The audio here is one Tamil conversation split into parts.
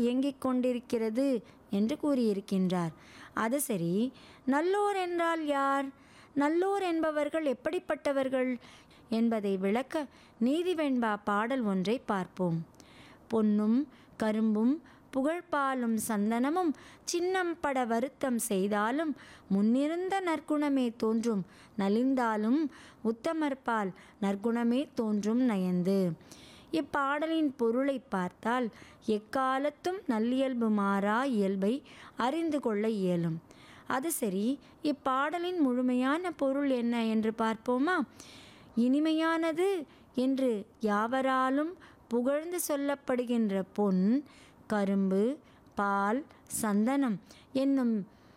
இயங்கிக் கொண்டிருக்கிறது என்று கூறியிருக்கின்றார். அது சரி, நல்லோர் என்றால் யார்? நல்லோர் என்பவர்கள் எப்படிப்பட்டவர்கள் என்பதை விளக்க நீதிவெண்பா பாடல் ஒன்றை பார்ப்போம். பொன்னும் கரும்பும் புகழ்பாலும் சந்தனமும் சின்னம் பட வருத்தம் செய்தாலும் முன்னிருந்த நற்குணமே தோன்றும் நலிந்தாலும் உத்தமர்பால் நற்குணமே தோன்றும் நயந்து. இப்பாடலின் பொருளை பார்த்தால் எக்காலத்தும் நல்லியல்பு மாறா இயல்பை அறிந்து கொள்ள இயலும். அது சரி, இப்பாடலின் முழுமையான பொருள் என்ன என்று பார்ப்போமா? இனிமையானது என்று யாவராலும் புகழ்ந்து சொல்லப்படுகின்ற பொன், கரும்பு, பால், சந்தனம் என்னும்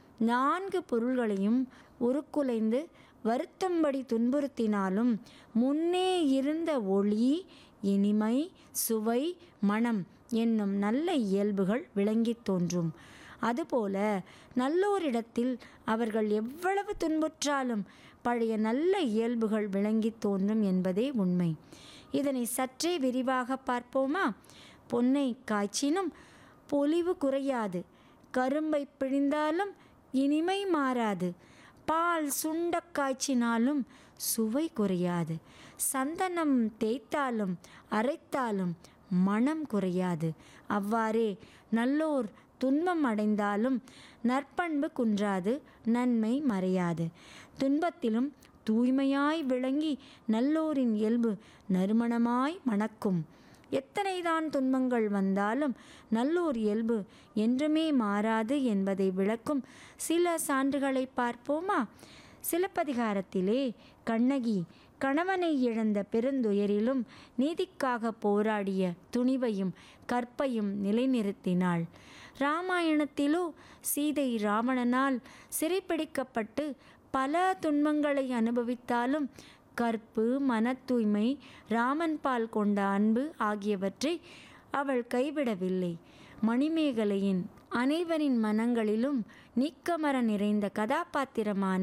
4 பொருள்களையும் உருக்குலைந்து வருத்தம்படி துன்புறுத்தினாலும் முன்னே இருந்த ஒளி, இனிமை, சுவை, மனம் என்னும் நல்ல இயல்புகள் விளங்கித் தோன்றும். அதுபோல நல்லோரிடத்தில் அவர்கள் எவ்வளவு துன்புற்றாலும் பழைய நல்ல இயல்புகள் விளங்கித் தோன்றும் என்பதே உண்மை. இதனை சற்றே விரிவாக பார்ப்போமா? பொன்னை காய்ச்சினும் பொலிவு குறையாது, கரும்பை பிழிந்தாலும் இனிமை மாறாது, பால் சுண்ட காய்ச்சினாலும் சுவை குறையாது, சந்தனம் தேய்த்தாலும் அரைத்தாலும் மனம் குறையாது. அவ்வாறே நல்லோர் துன்பம் அடைந்தாலும் நற்பண்பு குன்றாது, நன்மை மறையாது. துன்பத்திலும் தூய்மையாய் விளங்கி நல்லோரின் இயல்பு நறுமணமாய் மணக்கும். எத்தனைதான் துன்பங்கள் வந்தாலும் நல்லோர் இயல்பு என்றுமே மாறாது என்பதை விளக்கும் சில சான்றுகளை பார்ப்போமா? சிலப்பதிகாரத்திலே கண்ணகி கணவனை இழந்த பெருந்துயரிலும் நீதிக்காக போராடிய துணிவையும் கற்பையும் நிலைநிறுத்தினாள். இராமாயணத்திலோ சீதை ராவணனால் சிறைப்பிடிக்கப்பட்டு பல துன்பங்களை அனுபவித்தாலும் கற்பு, மன தூய்மை, ராமன் பால் கொண்ட அன்பு ஆகியவற்றை அவள் கைவிடவில்லை. மணிமேகலையின் அனைவரின் மனங்களிலும் நீக்கமர நிறைந்த கதாபாத்திரமான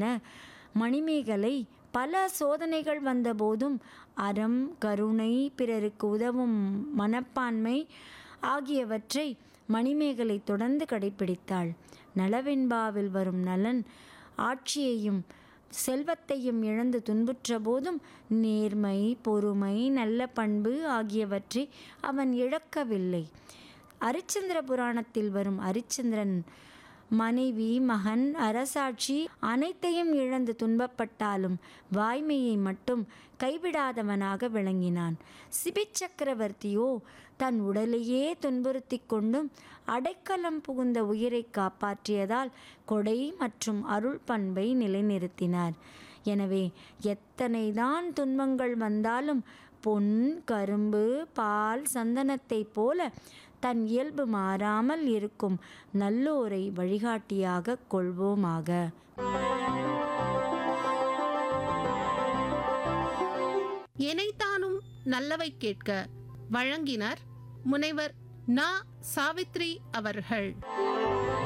மணிமேகலை பல சோதனைகள் வந்தபோதும் அறம், கருணை, பிறருக்கு உதவும் மனப்பான்மை ஆகியவற்றை மணிமேகலை தொடர்ந்து கடைப்பிடித்தாள். நலவெண்பாவில் வரும் நலன் ஆட்சியையும் செல்வத்தையும் இழந்து துன்புற்ற போதும் நேர்மை, பொறுமை, நல்ல பண்பு ஆகியவற்றை அவன் இழக்கவில்லை. அரிச்சந்திர புராணத்தில் வரும் அரிச்சந்திரன் மனைவி, மகன், அரசாட்சி அனைத்தையும் இழந்து துன்பப்பட்டாலும் வாய்மையை மட்டும் கைவிடாதவனாக விளங்கினான். சிபி சக்கரவர்த்தியோ தன் உடலையே துன்புறுத்தி கொண்டும் அடைக்கலம் புகுந்த உயிரை காப்பாற்றியதால் கொடை மற்றும் அருள் பண்பை நிலைநிறுத்தினார். எனவே எத்தனைதான் துன்பங்கள் வந்தாலும் பொன், கரும்பு, பால், சந்தனத்தை போல தன் இயல்பு மாறாமல் இருக்கும் நல்லோரை வழிகாட்டியாக கொள்வோமாக. எனைத்தானும் நல்லவை கேட்க வழங்கினர் முனைவர் நா. சாவித்ரி அவர்கள்.